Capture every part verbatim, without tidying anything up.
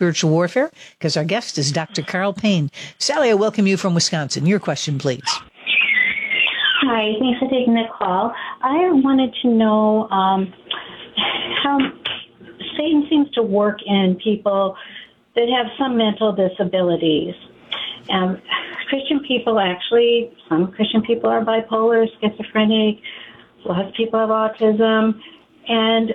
Spiritual Warfare, because our guest is Doctor Carl Payne. Sally, I welcome you from Wisconsin. Your question, please. Hi, thanks for taking the call. I wanted to know um, how Satan seems to work in people that have some mental disabilities. Um, Christian people actually, some Christian people are bipolar, schizophrenic, lots of people have autism, and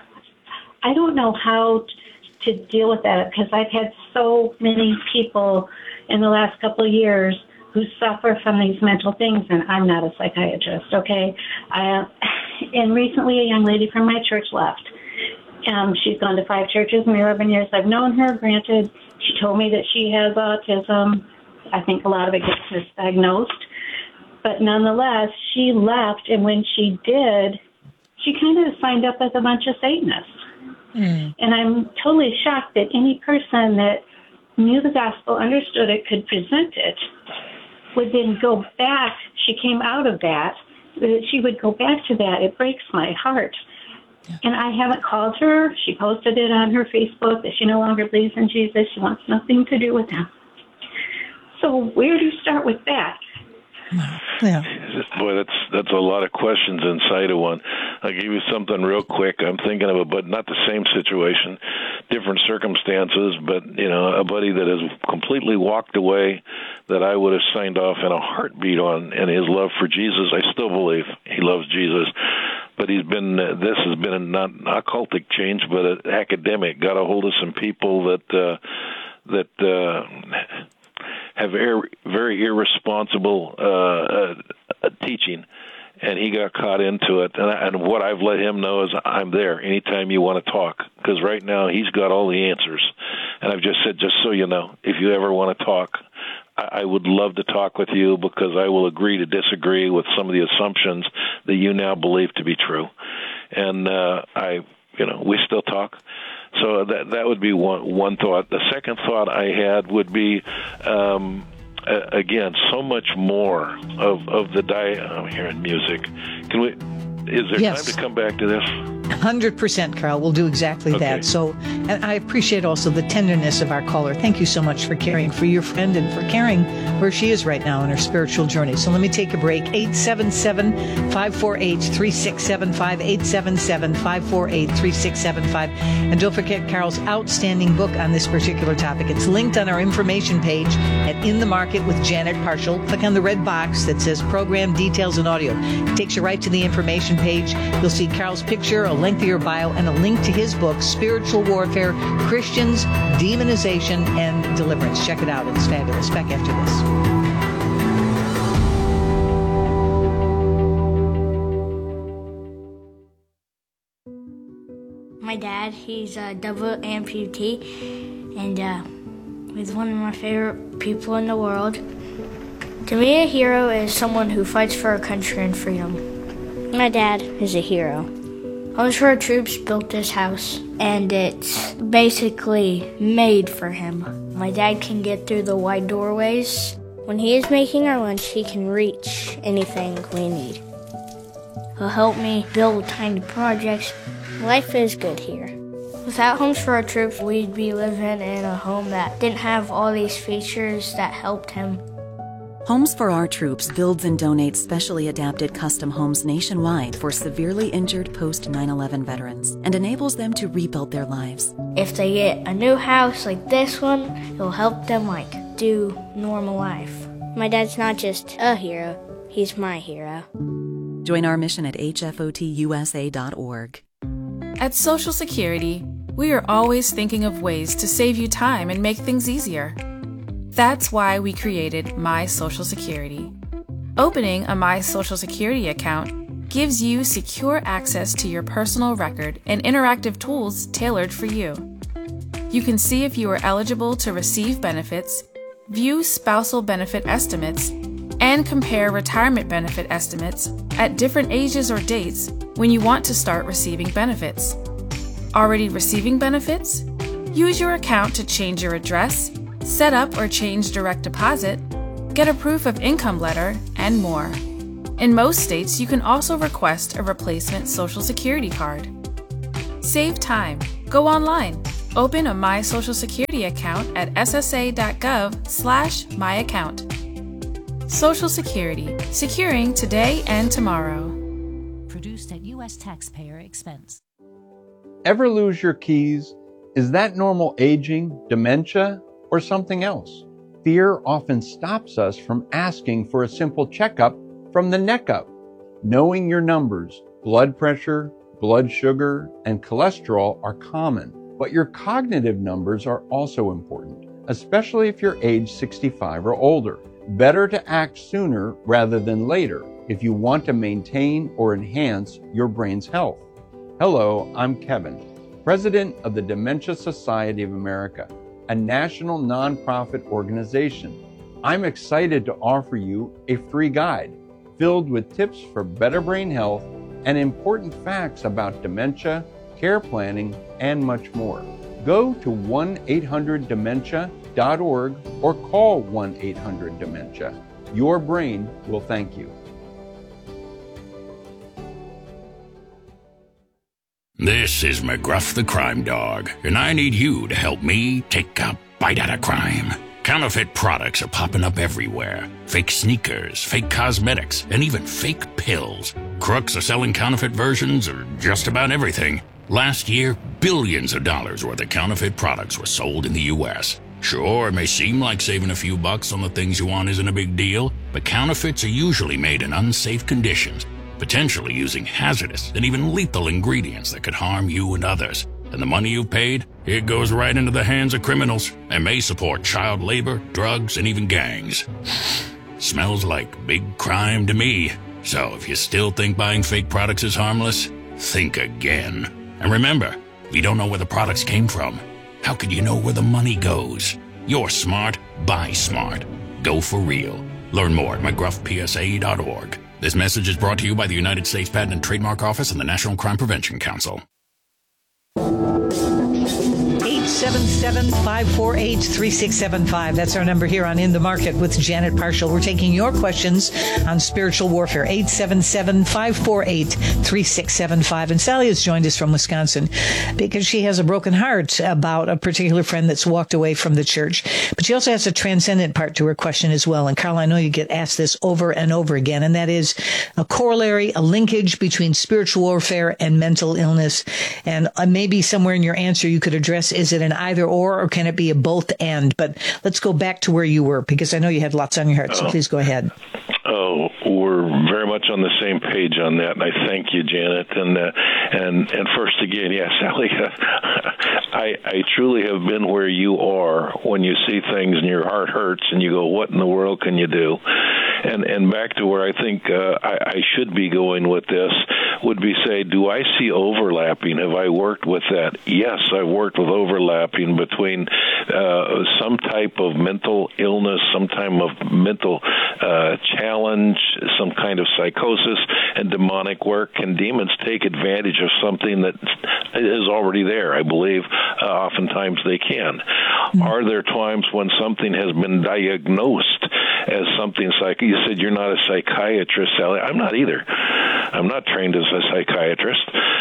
I don't know how to deal with that because I've had so many people in the last couple of years who suffer from these mental things, and I'm not a psychiatrist, okay? I, and recently a young lady from my church left. Um, she's gone to five churches in the eleven years I've known her. Granted, she told me that she has autism. I think a lot of it gets misdiagnosed. But nonetheless, she left, and when she did, she kind of signed up as a bunch of Satanists. Mm. And I'm totally shocked that any person that knew the gospel, understood it, could present it, would then go back. She came out of that. She would go back to that. It breaks my heart. Yeah. And I haven't called her. She posted it on her Facebook that she no longer believes in Jesus. She wants nothing to do with him. So where do you start with that? Yeah. Boy, that's that's a lot of questions inside of one. I'll give you something real quick. I'm thinking of a, but not the same situation, different circumstances, but, you know, a buddy that has completely walked away that I would have signed off in a heartbeat on, and his love for Jesus. I still believe he loves Jesus. But he's been, uh, this has been a not a occultic change, but an academic. Got a hold of some people that, uh, that, uh, have er- very irresponsible uh, uh, teaching, and he got caught into it. And, I, and what I've let him know is I'm there anytime you want to talk, because right now he's got all the answers. And I've just said, just so you know, if you ever want to talk, I, I would love to talk with you, because I will agree to disagree with some of the assumptions that you now believe to be true. And uh, I, you know, we still talk. So that that would be one one thought. The second thought I had would be, um, uh, again, so much more of of the di. I'm hearing music. Can we? Is there yes. time to come back to this? one hundred percent, Carl. We'll do exactly okay. that. So, and I appreciate also the tenderness of our caller. Thank you so much for caring for your friend and for caring where she is right now in her spiritual journey. So let me take a break. eight seven seven, five four eight, three six seven five, eight seven seven, five four eight, three six seven five. And don't forget Carl's outstanding book on this particular topic. It's linked on our information page at In the Market with Janet Parshall. Click on the red box that says Program Details and Audio. It takes you right to the information page. You'll see Carl's picture, a link to your bio, and a link to his book, Spiritual Warfare, Christians, Demonization, and Deliverance. Check it out. It's fabulous. Back after this. My dad, he's a double amputee, and uh, he's one of my favorite people in the world. To me, a hero is someone who fights for our country and freedom. My dad is a hero. Homes for Our Troops built this house, and it's basically made for him. My dad can get through the wide doorways. When he is making our lunch, he can reach anything we need. He'll help me build tiny projects. Life is good here. Without Homes for Our Troops, we'd be living in a home that didn't have all these features that helped him. Homes for Our Troops builds and donates specially adapted custom homes nationwide for severely injured post nine eleven veterans and enables them to rebuild their lives. If they get a new house like this one, it'll help them like do normal life. My dad's not just a hero, he's my hero. Join our mission at H F O T U S A dot org. At Social Security, we are always thinking of ways to save you time and make things easier. That's why we created My Social Security. Opening a My Social Security account gives you secure access to your personal record and interactive tools tailored for you. You can see if you are eligible to receive benefits, view spousal benefit estimates, and compare retirement benefit estimates at different ages or dates when you want to start receiving benefits. Already receiving benefits? Use your account to change your address, set up or change direct deposit, get a proof of income letter, and more. In most states, you can also request a replacement Social Security card. Save time. Go online. Open a My Social Security account at ssa.gov slash myaccount. Social Security, securing today and tomorrow. Produced at U S taxpayer expense. Ever lose your keys? Is that normal aging, dementia, or something else? Fear often stops us from asking for a simple checkup from the neck up. Knowing your numbers, blood pressure, blood sugar, and cholesterol are common, but your cognitive numbers are also important, especially if you're age sixty-five or older. Better to act sooner rather than later if you want to maintain or enhance your brain's health. Hello, I'm Kevin, President of the Dementia Society of America, a national nonprofit organization. I'm excited to offer you a free guide filled with tips for better brain health and important facts about dementia, care planning, and much more. Go to one eight hundred dementia dot org or call one eight hundred dementia. Your brain will thank you. This is McGruff the Crime Dog, and I need you to help me take a bite out of crime. Counterfeit products are popping up everywhere. Fake sneakers, fake cosmetics, and even fake pills. Crooks are selling counterfeit versions of just about everything. Last year, billions of dollars worth of counterfeit products were sold in the U S Sure, it may seem like saving a few bucks on the things you want isn't a big deal, but counterfeits are usually made in unsafe conditions, potentially using hazardous and even lethal ingredients that could harm you and others. And the money you've paid, it goes right into the hands of criminals and may support child labor, drugs, and even gangs. Smells like big crime to me. So if you still think buying fake products is harmless, think again. And remember, if you don't know where the products came from, how could you know where the money goes? You're smart, buy smart. Go for real. Learn more at mcgruff p s a dot org. This message is brought to you by the United States Patent and Trademark Office and the National Crime Prevention Council. eight seven seven, five four eight, three six seven five. That's our number here on In the Market with Janet Parshall. We're taking your questions on spiritual warfare. eight seven seven, five four eight, three six seven five. And Sally has joined us from Wisconsin because she has a broken heart about a particular friend that's walked away from the church. But she also has a transcendent part to her question as well. And Carl, I know you get asked this over and over again, and that is a corollary, a linkage between spiritual warfare and mental illness. And uh, maybe somewhere in your answer you could address, is it an either or, or can it be a both and? But let's go back to where you were, because I know you had lots on your heart, so oh. please go ahead. Oh, we're very much on the same page on that, and I thank you, Janet. And uh, and and first again, yeah, Sally, uh, I I truly have been where you are when you see things and your heart hurts and you go, what in the world can you do? And and back to where I think uh, I, I should be going with this would be say, do I see overlapping? Have I worked with that? Yes, I've worked with overlapping between uh, some type of mental illness, some type of mental uh, challenge, some kind of psychosis, and demonic work. Can demons take advantage of something that is already there? I believe uh, oftentimes they can. Mm-hmm. Are there times when something has been diagnosed as something psych? You said you're not a psychiatrist, Sally. I'm not either. I'm not trained as a psychiatrist.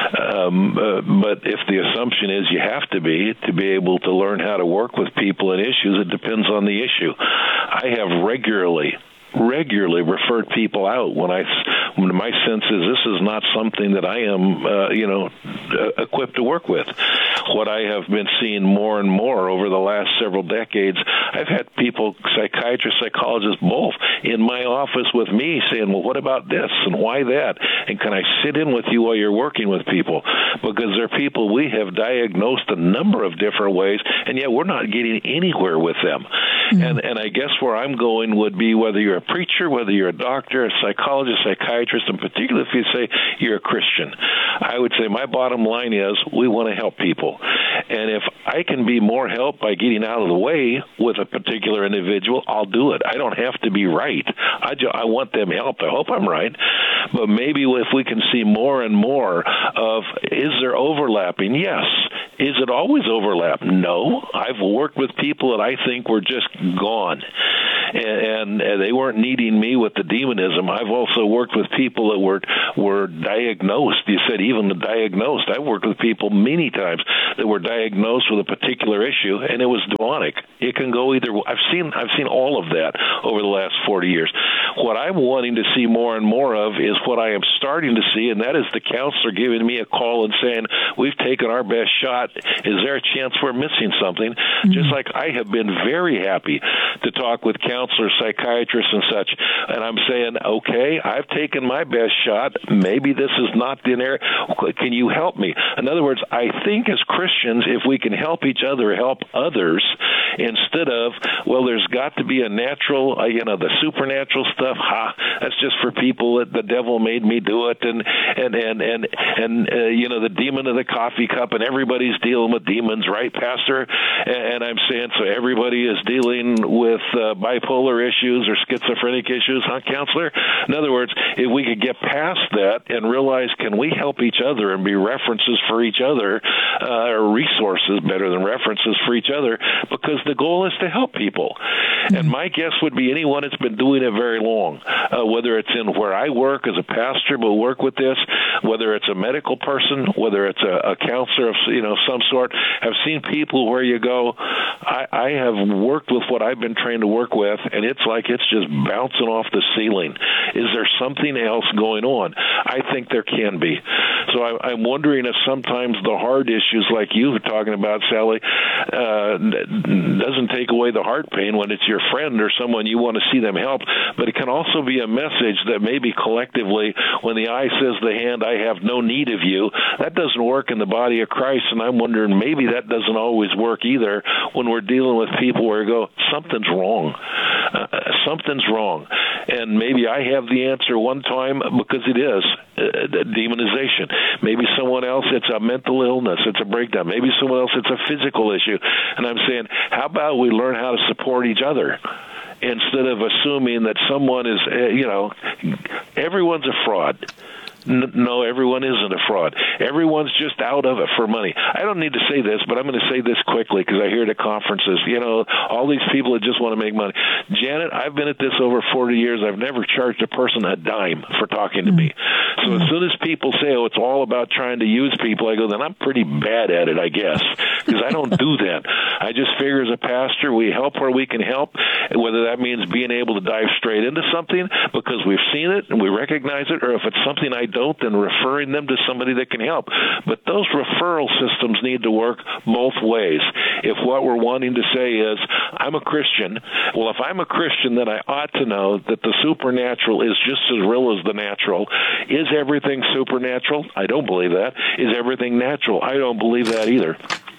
Um, uh, but if the assumption is you have to be to be able to learn how to work with people and issues, it depends on the issue. I have regularly regularly referred people out when I, when my sense is this is not something that I am, uh, you know, uh, equipped to work with. What I have been seeing more and more over the last several decades, I've had people, psychiatrists, psychologists, both, in my office with me saying, well, what about this and why that? And can I sit in with you while you're working with people? Because they're people we have diagnosed a number of different ways, and yet we're not getting anywhere with them. Mm-hmm. And and I guess where I'm going would be whether you're a preacher, whether you're a doctor, a psychologist, psychiatrist, and particularly if you say you're a Christian, I would say my bottom line is we want to help people. And if I can be more help by getting out of the way with a particular individual, I'll do it. I don't have to be right. I, ju- I want them helped. I hope I'm right. But maybe if we can see more and more of, is there overlapping? Yes. Is it always overlap? No. I've worked with people that I think were just gone. and, and they weren't needing me with the demonism. I've also worked with people that were were diagnosed. You said even the diagnosed. I've worked with people many times that were diagnosed with a particular issue, and it was demonic. It can go either. I've seen I've seen all of that over the last forty years. What I'm wanting to see more and more of is what I am starting to see, and that is the counselor giving me a call and saying, we've taken our best shot. Is there a chance we're missing something? Mm-hmm. Just like I have been very happy to talk with counselors, psychiatrists, and such, and I'm saying, okay, I've taken my best shot. Maybe this is not the area. Can you help me? In other words, I think as Christians, if we can help each other, help others, instead of, well, there's got to be a natural, uh, you know, the supernatural stuff, ha, that's just for people that the devil made me do it, and, and, and, and, and uh, you know, the demon of the coffee cup, and everybody's dealing with demons, right, Pastor? And, and I'm saying, so everybody is dealing with uh, bipolar issues or schizophrenic issues, huh, counselor? In other words, if we could get past that and realize, can we help each other and be references for each other, uh, or resources better than references for each other, because the goal is to help people. Mm-hmm. And my guess would be anyone that's been doing it very long, uh, whether it's in where I work as a pastor, but work with this, whether it's a medical person, whether it's a, a counselor of, you know, some sort, have seen people where you go, I, I have worked with what I've been trained to work with, and it's like it's just bouncing off the ceiling. Is there something else going on? I think there can be. So I, I'm wondering if sometimes the hard issues like you were talking about, Sally, uh, doesn't take away the heart pain when it's your friend or someone you want to see them help, but it can also be a message that maybe collectively, when the eye says the hand, I have no need of you, that doesn't work in the body of Christ, and I'm wondering maybe that doesn't always work either when we're dealing with people where you go, something's wrong. Uh, something's wrong. And maybe I have the answer one time because it is uh, demonization. Maybe someone else, it's a mental illness, it's a breakdown. Maybe someone else, it's a physical issue. And I'm saying, how about we learn how to support each other instead of assuming that someone is, uh, you know, everyone's a fraud. No, everyone isn't a fraud. Everyone's just out of it for money. I don't need to say this, but I'm going to say this quickly because I hear it at conferences. You know, all these people that just want to make money. Janet, I've been at this over forty years. I've never charged a person a dime for talking to me. So as soon as people say, oh, it's all about trying to use people, I go, then I'm pretty bad at it, I guess, because I don't do that. I just figure as a pastor, we help where we can help, whether that means being able to dive straight into something because we've seen it and we recognize it, or if it's something I don't, then referring them to somebody that can help. But those referral systems need to work both ways. If what we're wanting to say is, I'm a Christian, well, if I'm a Christian, then I ought to know that the supernatural is just as real as the natural. Is everything supernatural? I don't believe that. Is everything natural? I don't believe that either.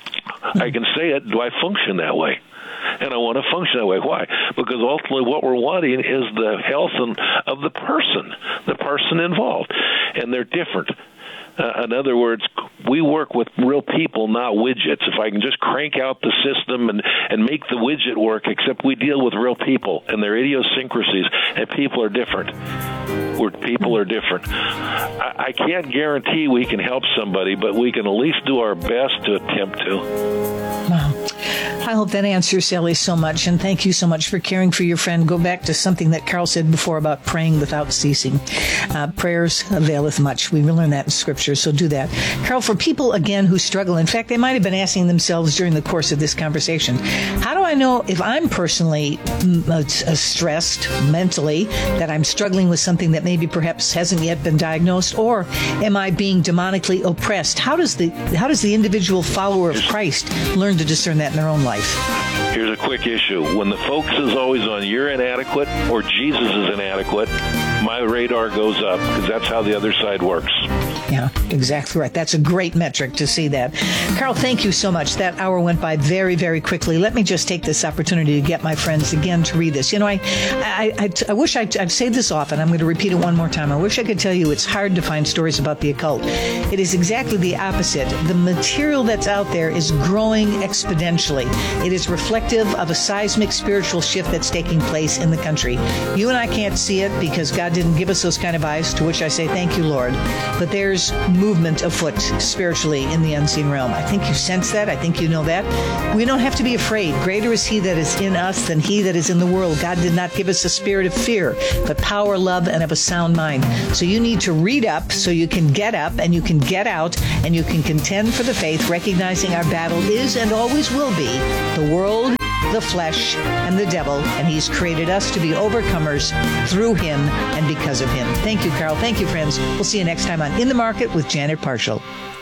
I can say it. Do I function that way? And I want to function that way. Why? Because ultimately what we're wanting is the health of the person, the person involved. And they're different. Uh, in other words, we work with real people, not widgets. If I can just crank out the system and, and make the widget work, except we deal with real people and their idiosyncrasies, and people are different. We're, people are different. I, I can't guarantee we can help somebody, but we can at least do our best to attempt to. Wow. I hope that answers Sally so much, and thank you so much for caring for your friend. Go back to something that Carl said before about praying without ceasing. Uh, prayers availeth much. We learn that in Scripture, so do that. Carl, for people, again, who struggle, in fact, they might have been asking themselves during the course of this conversation, how do I know if I'm personally uh, stressed mentally, that I'm struggling with something that maybe perhaps hasn't yet been diagnosed, or am I being demonically oppressed? How does the, how does the individual follower of Christ learn to discern that in their own life? Here's a quick issue. When the focus is always on you're inadequate or Jesus is inadequate, my radar goes up because that's how the other side works. Yeah, exactly right. That's a great metric to see that. Carl, thank you so much. That hour went by very, very quickly. Let me just take this opportunity to get my friends again to read this. You know, I I, I, I wish I'd, I've said this often. I'm going to repeat it one more time. I wish I could tell you it's hard to find stories about the occult. It is exactly the opposite. The material that's out there is growing exponentially. It is reflective of a seismic spiritual shift that's taking place in the country. You and I can't see it because God God didn't give us those kind of eyes, to which I say thank you, Lord. But there's movement afoot spiritually in the unseen realm. I think you sense that. I think you know that. We don't have to be afraid. Greater is he that is in us than he that is in the world. God did not give us a spirit of fear, but power, love, and of a sound mind. So you need to read up so you can get up and you can get out and you can contend for the faith, recognizing our battle is and always will be the world, the flesh, and the devil, and he's created us to be overcomers through him and because of him. Thank you, Carol. Thank you, friends. We'll see you next time on In the Market with Janet Parshall.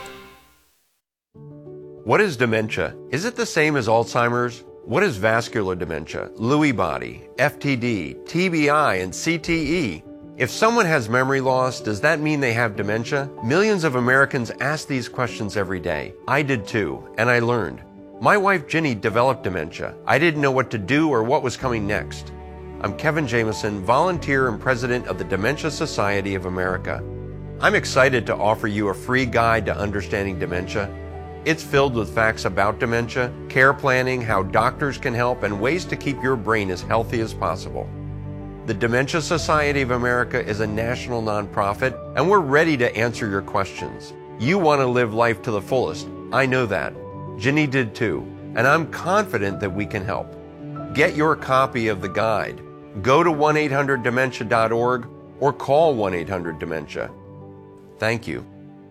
What is dementia? Is it the same as Alzheimer's? What is vascular dementia, Lewy body, F T D, T B I, and C T E? If someone has memory loss, does that mean they have dementia? Millions of Americans ask these questions every day. I did too, and I learned. My wife Ginny developed dementia. I didn't know what to do or what was coming next. I'm Kevin Jameson, volunteer and president of the Dementia Society of America. I'm excited to offer you a free guide to understanding dementia. It's filled with facts about dementia, care planning, how doctors can help, and ways to keep your brain as healthy as possible. The Dementia Society of America is a national nonprofit, and we're ready to answer your questions. You want to live life to the fullest. I know that. Ginny did too, and I'm confident that we can help. Get your copy of the guide. Go to one eight hundred dementia dot org or call one eight hundred dementia. Thank you.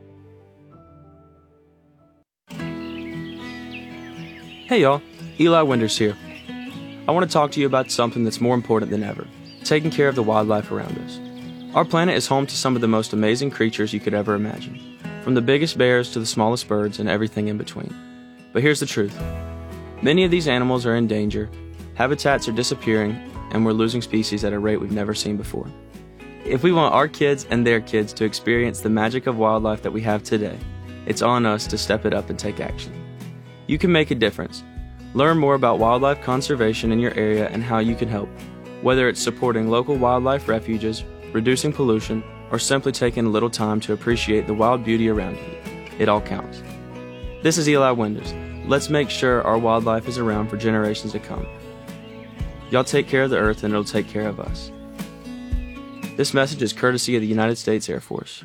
Hey y'all, Eli Winders here. I want to talk to you about something that's more important than ever, taking care of the wildlife around us. Our planet is home to some of the most amazing creatures you could ever imagine, from the biggest bears to the smallest birds and everything in between. But here's the truth. Many of these animals are in danger, habitats are disappearing, and we're losing species at a rate we've never seen before. If we want our kids and their kids to experience the magic of wildlife that we have today, it's on us to step it up and take action. You can make a difference. Learn more about wildlife conservation in your area and how you can help, whether it's supporting local wildlife refuges, reducing pollution, or simply taking a little time to appreciate the wild beauty around you. It all counts. This is Eli Winders. Let's make sure our wildlife is around for generations to come. Y'all take care of the earth and it'll take care of us. This message is courtesy of the United States Air Force.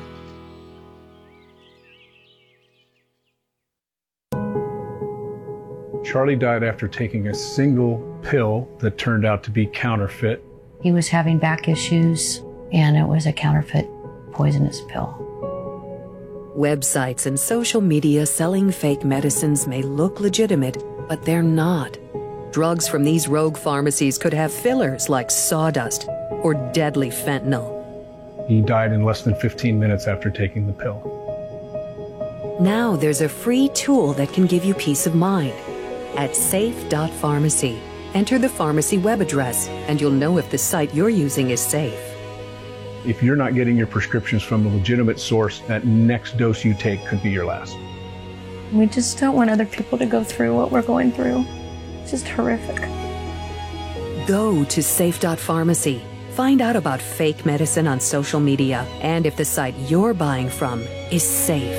Charlie died after taking a single pill that turned out to be counterfeit. He was having back issues, and it was a counterfeit poisonous pill. Websites and social media selling fake medicines may look legitimate, but they're not. Drugs from these rogue pharmacies could have fillers like sawdust or deadly fentanyl. He died in less than fifteen minutes after taking the pill. Now there's a free tool that can give you peace of mind. At safe dot pharmacy, enter the pharmacy web address, and you'll know if the site you're using is safe. If you're not getting your prescriptions from a legitimate source, that next dose you take could be your last. We just don't want other people to go through what we're going through. It's just horrific. Go to safe dot pharmacy. Find out about fake medicine on social media and if the site you're buying from is safe.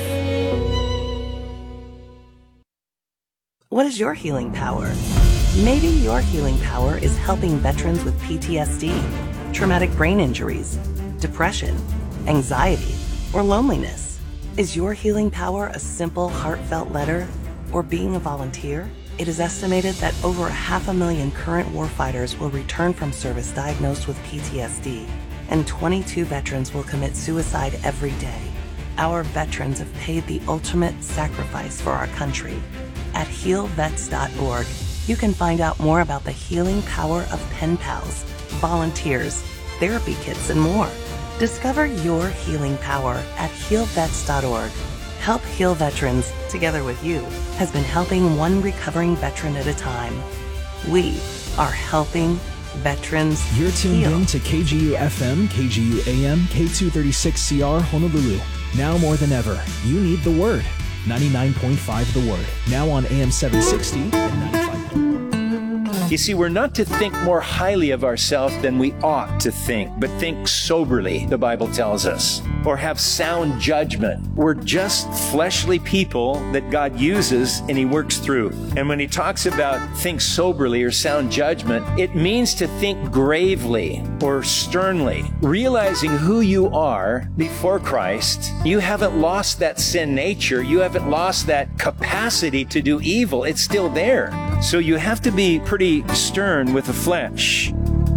What is your healing power? Maybe your healing power is helping veterans with P T S D, traumatic brain injuries, depression, anxiety, or loneliness. Is your healing power a simple, heartfelt letter or being a volunteer? It is estimated that over half a million current warfighters will return from service diagnosed with P T S D, and twenty-two veterans will commit suicide every day. Our veterans have paid the ultimate sacrifice for our country. At heal vets dot org, you can find out more about the healing power of pen pals, volunteers, therapy kits, and more. Discover your healing power at heal vets dot org. Help Heal Veterans, together with you, has been helping one recovering veteran at a time. We are helping veterans You're tuned heal. in to K G U F M, K G U A M, K two thirty-six C R Honolulu. Now more than ever, you need the Word. ninety-nine point five The Word. Now on A M seven sixty and ninety-five point one. You see, we're not to think more highly of ourselves than we ought to think, but think soberly, the Bible tells us. or have sound judgment. We're just fleshly people that God uses and He works through. And when He talks about think soberly or sound judgment, it means to think gravely or sternly, realizing who you are before Christ. You haven't lost that sin nature. You haven't lost that capacity to do evil. It's still there. So you have to be pretty stern with the flesh.